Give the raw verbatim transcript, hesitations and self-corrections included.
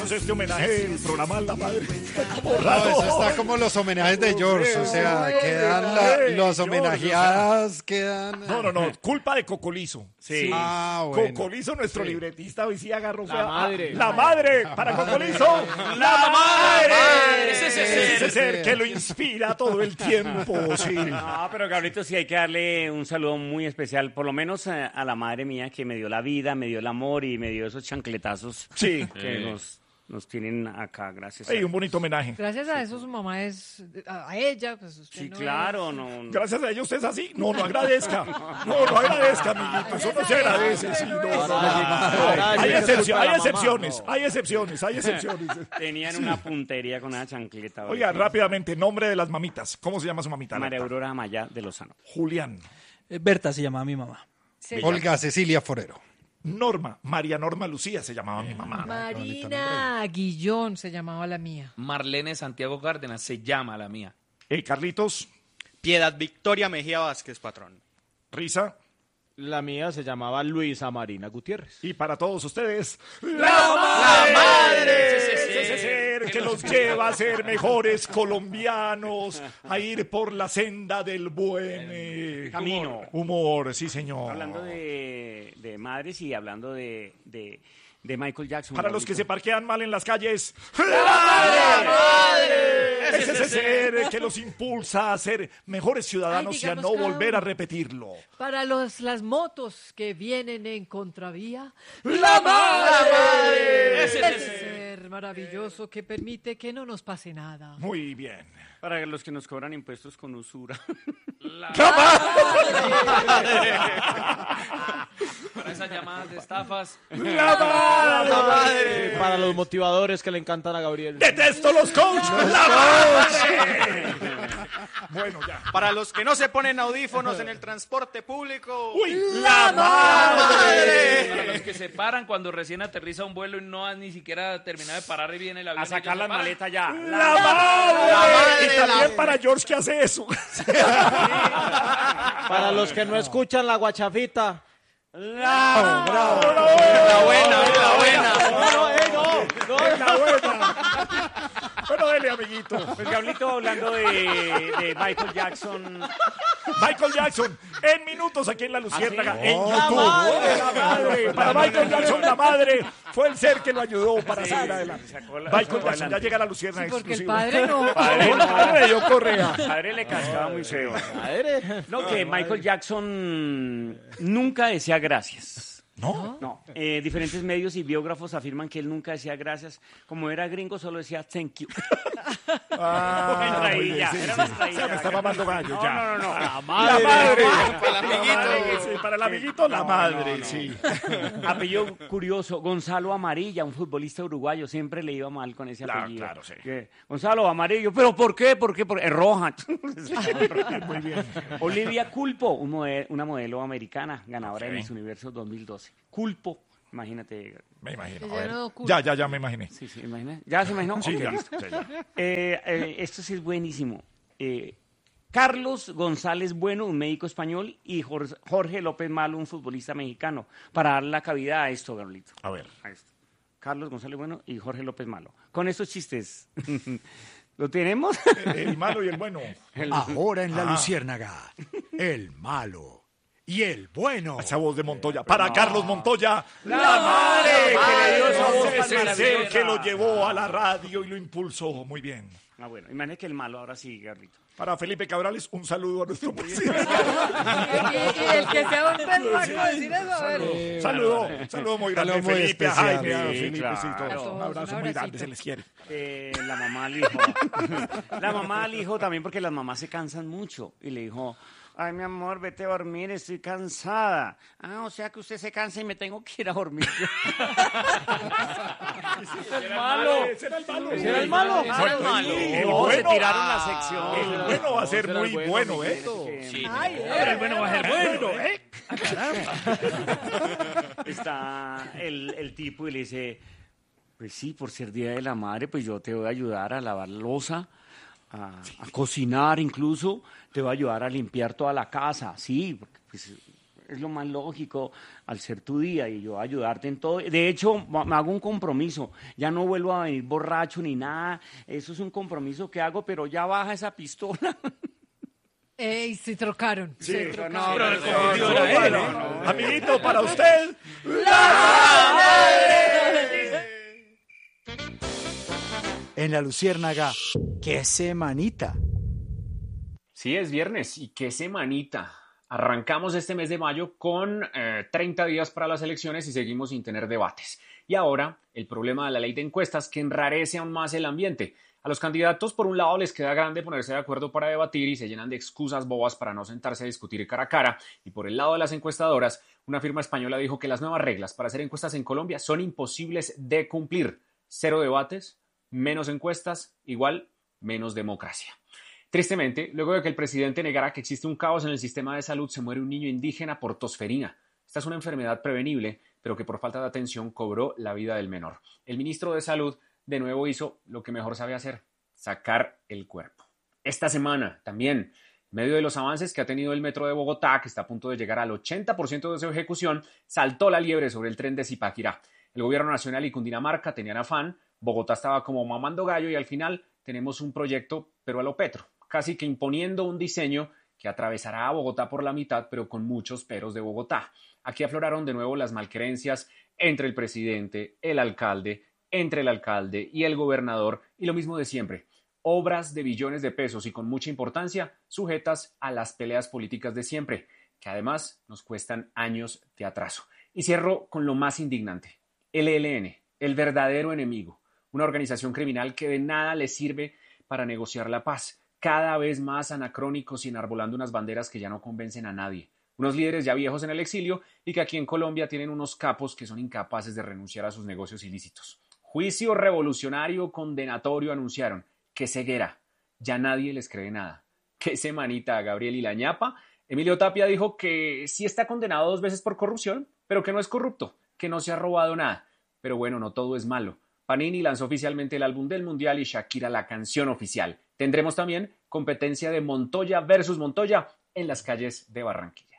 hagamos este homenaje del programa a la madre. No, eso está como los homenajes de George, o sea, quedan la, los homenajeadas, quedan... No, no, no, culpa de Cocolizo. Sí. Ah, bueno. Cocolizo, nuestro Sí. libretista, hoy sí agarró La fea- madre. La madre, para Cocolizo. La madre. Ese es ese ser que lo inspira todo el tiempo, sí. No, pero Gabrielito, sí hay que darle un saludo muy especial, por lo menos a, a la madre mía que me dio la vida, me dio el amor y me dio esos chancletazos Sí. que nos, nos tienen acá, gracias. Ey, a- un bonito homenaje. Gracias a eso su mamá es, a, a ella, pues usted Sí, no claro, es- no. no. Gracias a ellos usted es así. No, no agradezca. No, no agradezca, amiguito. Eso no se agradece. Sí, no, no, no. Ahora Hay, sí que es excepcio- culpa de hay la mamá. excepciones, hay excepciones, hay excepciones. Tenían una puntería con una chancleta. Oiga, rápidamente, nombre de las mamitas. ¿Cómo se llama su mamita? María Alerta. Aurora Amaya de Lozano. Julián. Eh, Berta se llamaba mi mamá. Se Olga Cecilia Forero. Norma. María Norma Lucía se llamaba mi mamá. Marina Guillón se llamaba la mía. Marlene Santiago Cárdenas se llama la mía. Eh, Carlitos. Piedad Victoria Mejía Vázquez, patrón. Risa. La mía se llamaba Luisa Marina Gutiérrez. Y para todos ustedes, ¡La Madre! Ese ser que los lleva a ser mejores colombianos, a ir por la senda del buen eh, Camino. humor, sí, señor. Hablando de, de madres y hablando de, de, de Michael Jackson. Para los que se Gabrielito. parquean mal en las calles, ¡La Madre! Es ese ser que los impulsa a ser mejores ciudadanos Ay, y a digamos no cada volver a uno. repetirlo. Para los, las motos que vienen en contravía, ¡La Madre! ese ser maravilloso que permite que no nos pase nada. Muy bien. Para los que nos cobran impuestos con usura. Para esas llamadas de estafas. ¡La Madre! Eh, para los motivadores que le encantan a Gabriel. ¡Detesto los coaches! ¡La Madre! Bueno, ya. Para los que no se ponen audífonos en el transporte público. ¡Uy! ¡La Madre! Para los que se paran cuando recién aterriza un vuelo y no han ni siquiera terminado de parar y viene el avión. A y sacar ellos las se paran. maletas ya. ¡La Madre! La madre, Y también la- para George que hace eso. Para los que no escuchan la guachafita. ¡La bravo! La buena, la buena. No, no, eh, no, no. ¡La buena! Bueno, dele, amiguito. Pues Gabrielito, hablando de, de Michael Jackson. Michael Jackson, en minutos aquí en La Luciérnaga, ¿Ah, en YouTube. ¡La Madre! Para Michael Jackson, la madre fue el ser que lo ayudó para salir adelante. Sacó la- Michael sacó Jackson ya adelante. llega a La Luciérnaga Porque el exclusiva. padre no. Padre, El padre de Yo Correa. Padre le cascaba muy feo. No, que Michael Jackson nunca decía gracias. ¿No? No, eh, diferentes medios y biógrafos afirman que él nunca decía gracias. Como era gringo, solo decía thank you. Ah, Una muy bien, traída, sí, era sí. una traída. Se me está mamando gallo No, ya. no, no, no. La madre. Para el amiguito. Sí, para el amiguito, la madre, sí. Apellido curioso, Gonzalo Amarilla, un futbolista uruguayo, siempre le iba mal con ese Claro, apellido. claro, sí. Que, Gonzalo Amarillo, ¿pero por qué? ¿Por qué? Porque es roja. Muy bien. Olivia Culpo, un mode- una modelo americana, ganadora Ok. de Miss Universo dos mil doce. Culpo, imagínate. Me imagino. Se A ver. llenó culo. Ya, ya, ya me imaginé. Sí, sí, imagina. ¿Ya se imaginó? Sí, Ok, ya. listo. Sí, ya. Eh, eh, esto sí es buenísimo. Eh, Carlos González Bueno, un médico español, y Jorge, Jorge López Malo, un futbolista mexicano, para dar la cabida a esto, Gabrielito. A ver. A esto. Carlos González Bueno y Jorge López Malo. Con estos chistes, ¿lo tenemos? El malo y el bueno. Ahora en La Ah. Luciérnaga, el malo y el bueno. Esa voz de Montoya. Para Carlos Montoya, la, La madre madre que le dio esa que voz le dio es el esa ser voz que lo maravillosa. llevó a la radio y lo impulsó. Muy bien. Ah, bueno, imagínate que el malo ahora sí, Gabrielito. Para Felipe Cabrales, un saludo a nuestro presidente. Y, y el que sea un perro decir eso, a ver. Saludo, saludo muy grande. Saludo muy Felipe, a especial. Jaime, a Sí, Felipe, claro. sí, todos. A todos, Un un abrazo muy abracito. grande, se les quiere. Eh, la mamá al hijo. La mamá al hijo también porque las mamás se cansan mucho. Y le dijo, ay, mi amor, vete a dormir, estoy cansada. Ah, o sea que usted se cansa y me tengo que ir a dormir. el malo. Ese era el malo. ¿Ese era el malo? Ese era el malo. El No, bueno. se tiraron la sección. El bueno va a ser Ese era el muy bueno, bueno, ¿eh? amiguito. Ay, Pero el bueno va a ser bueno, ¿eh? Está el, el tipo y le dice, pues sí, por ser Día de la Madre, pues yo te voy a ayudar a lavar loza, a, a cocinar incluso, te voy a ayudar a limpiar toda la casa, sí, porque pues es lo más lógico al ser tu día y yo ayudarte en todo. De hecho, me hago un compromiso. Ya no vuelvo a venir borracho ni nada. Eso es un compromiso que hago, pero ya baja esa pistola. Ey, se trocaron. Sí, se pero trocaron. Pero el no, confundido no, era él, no, ¿eh? no. Amiguito, para usted. En la Luciérnaga, qué semanita. Sí, es viernes y qué semanita. Arrancamos este mes de mayo con eh, treinta días para las elecciones y seguimos sin tener debates. Y ahora, el problema de la ley de encuestas que enrarece aún más el ambiente. A los candidatos, por un lado, les queda grande ponerse de acuerdo para debatir y se llenan de excusas bobas para no sentarse a discutir cara a cara. Y por el lado de las encuestadoras, una firma española dijo que las nuevas reglas para hacer encuestas en Colombia son imposibles de cumplir. Cero debates, menos encuestas, igual menos democracia. Tristemente, luego de que el presidente negara que existe un caos en el sistema de salud, se muere un niño indígena por tosferina. Esta es una enfermedad prevenible, pero que por falta de atención cobró la vida del menor. El ministro de Salud de nuevo hizo lo que mejor sabe hacer, sacar el cuerpo. Esta semana también, en medio de los avances que ha tenido el metro de Bogotá, que está a punto de llegar al ochenta por ciento de su ejecución, saltó la liebre sobre el tren de Zipaquirá. El gobierno nacional y Cundinamarca tenían afán, Bogotá estaba como mamando gallo y al final tenemos un proyecto, pero a lo Petro, casi que imponiendo un diseño que atravesará a Bogotá por la mitad, pero con muchos peros de Bogotá. Aquí afloraron de nuevo las malquerencias entre el presidente, el alcalde, entre el alcalde y el gobernador, y lo mismo de siempre. Obras de billones de pesos y con mucha importancia, sujetas a las peleas políticas de siempre, que además nos cuestan años de atraso. Y cierro con lo más indignante. El E L N, el verdadero enemigo, una organización criminal que de nada le sirve para negociar la paz, cada vez más anacrónicos y enarbolando unas banderas que ya no convencen a nadie. Unos líderes ya viejos en el exilio y que aquí en Colombia tienen unos capos que son incapaces de renunciar a sus negocios ilícitos. Juicio revolucionario condenatorio anunciaron. ¡Qué ceguera! Ya nadie les cree nada. ¡Qué semanita, Gabriel y la ñapa! Emilio Tapia dijo que sí está condenado dos veces por corrupción, pero que no es corrupto, que no se ha robado nada. Pero bueno, no todo es malo. Panini lanzó oficialmente el álbum del Mundial y Shakira la canción oficial. Tendremos también competencia de Montoya versus Montoya en las calles de Barranquilla.